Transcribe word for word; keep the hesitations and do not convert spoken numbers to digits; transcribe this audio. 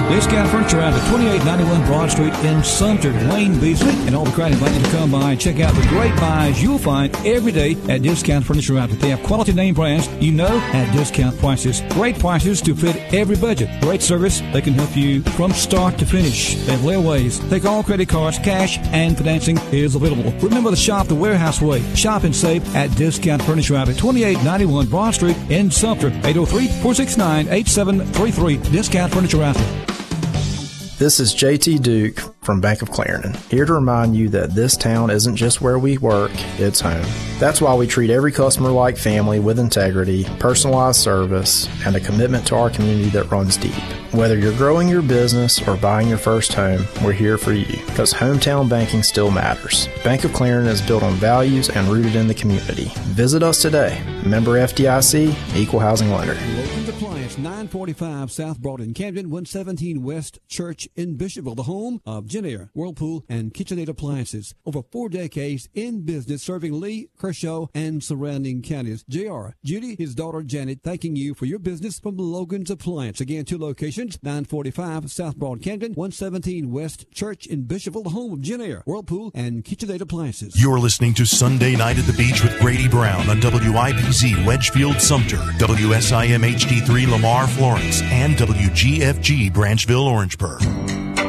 Discount Furniture out at twenty-eight ninety-one Broad Street in Sumter. Wayne Beasley and all the crowd invite you to come by and check out the great buys you'll find every day at Discount Furniture Outlet. They have quality name brands you know at discount prices. Great prices to fit every budget. Great service. They can help you from start to finish. They have layaways. Take all credit cards, cash, and financing is available. Remember to shop the Warehouse Way. Shop and save at Discount Furniture Outlet, twenty-eight ninety-one Broad Street in Sumter. eight oh three, four six nine, eight seven three three. Discount Furniture Outlet. This is J T Duke from Bank of Clarendon, here to remind you that this town isn't just where we work, it's home. That's why we treat every customer like family with integrity, personalized service, and a commitment to our community that runs deep. Whether you're growing your business or buying your first home, we're here for you, because hometown banking still matters. Bank of Clarendon is built on values and rooted in the community. Visit us today. Member F D I C, Equal Housing Lender. Logan's Appliance, nine forty-five South Broad in Camden, one seventeen West Church in Bishopville, the home of Genair, Whirlpool, and KitchenAid Appliances. Over four decades in business, serving Lee, Kershaw, and surrounding counties. J R, Judy, his daughter Janet, thanking you for your business from Logan's Appliance. Again, two locations, nine forty-five South Broad, Camden, one seventeen West Church in Bishopville, the home of Genair, Whirlpool, and KitchenAid Appliances. You're listening to Sunday Night at the Beach with Grady Brown on W I P Z Wedgefield, Sumter, W S I M H D three Lamar, Florence, and W G F G Branchville, Orangeburg.